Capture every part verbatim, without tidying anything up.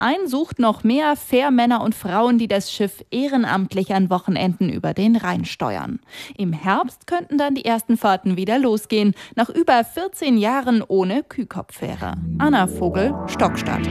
Ein sucht noch mehr Fährmänner und Frauen, die das Schiff ehrenamtlich an Wochenenden über den Rhein steuern. Im Herbst könnten dann die ersten Fahrten wieder losgehen, nach über vierzehn Jahren ohne Kühlkopffähre. Anna Vogel, Stockstadt.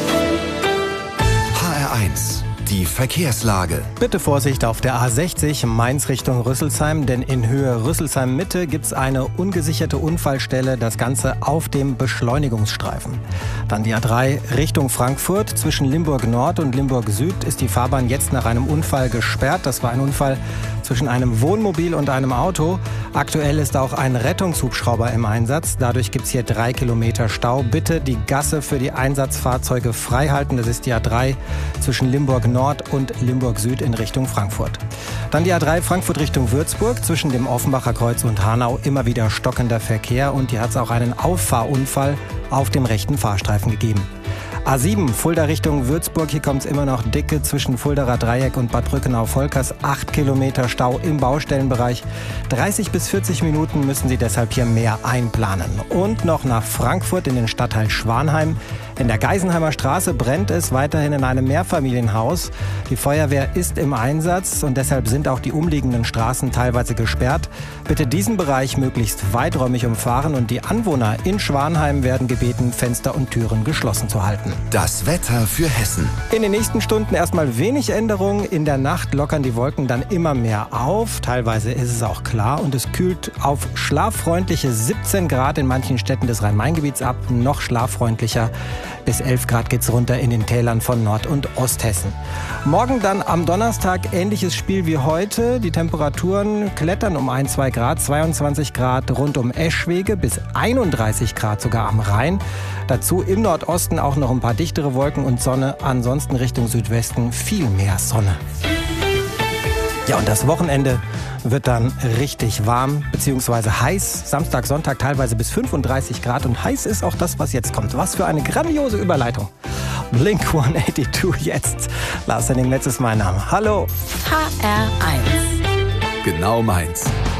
H R eins. Die Verkehrslage. Bitte Vorsicht auf der A sechzig Mainz Richtung Rüsselsheim, denn in Höhe Rüsselsheim-Mitte gibt es eine ungesicherte Unfallstelle, das Ganze auf dem Beschleunigungsstreifen. Dann die A drei Richtung Frankfurt. Zwischen Limburg Nord und Limburg Süd ist die Fahrbahn jetzt nach einem Unfall gesperrt. Das war ein Unfall zwischen einem Wohnmobil und einem Auto. Aktuell ist auch ein Rettungshubschrauber im Einsatz. Dadurch gibt es hier drei Kilometer Stau. Bitte die Gasse für die Einsatzfahrzeuge frei halten. Das ist die A drei zwischen Limburg Nord und Limburg Süd in Richtung Frankfurt. Dann die A drei Frankfurt Richtung Würzburg. Zwischen dem Offenbacher Kreuz und Hanau immer wieder stockender Verkehr. Und hier hat es auch einen Auffahrunfall auf dem rechten Fahrstreifen gegeben. A sieben, Fulda Richtung Würzburg. Hier kommt es immer noch dicke zwischen Fuldaer Dreieck und Bad Brückenau-Volkers. Acht Kilometer Stau im Baustellenbereich. dreißig bis vierzig Minuten müssen Sie deshalb hier mehr einplanen. Und noch nach Frankfurt in den Stadtteil Schwanheim. In der Geisenheimer Straße brennt es weiterhin in einem Mehrfamilienhaus. Die Feuerwehr ist im Einsatz und deshalb sind auch die umliegenden Straßen teilweise gesperrt. Bitte diesen Bereich möglichst weiträumig umfahren und die Anwohner in Schwanheim werden gebeten, Fenster und Türen geschlossen zu halten. Das Wetter für Hessen. In den nächsten Stunden erstmal wenig Änderungen. In der Nacht lockern die Wolken dann immer mehr auf. Teilweise ist es auch klar und es kühlt auf schlaffreundliche siebzehn Grad in manchen Städten des Rhein-Main-Gebiets ab. Noch schlaffreundlicher. Bis elf Grad geht's runter in den Tälern von Nord- und Osthessen. Morgen dann am Donnerstag ähnliches Spiel wie heute. Die Temperaturen klettern um ein, zwei Grad, zweiundzwanzig Grad rund um Eschwege bis einunddreißig Grad sogar am Rhein. Dazu im Nordosten auch noch ein paar dichtere Wolken und Sonne. Ansonsten Richtung Südwesten viel mehr Sonne. Ja, und das Wochenende wird dann richtig warm bzw. heiß. Samstag, Sonntag teilweise bis fünfunddreißig Grad. Und heiß ist auch das, was jetzt kommt. Was für eine grandiose Überleitung. Blink hundertzweiundachtzig jetzt. Lars Henning Metz ist mein Name. Hallo. H R eins. Genau meins.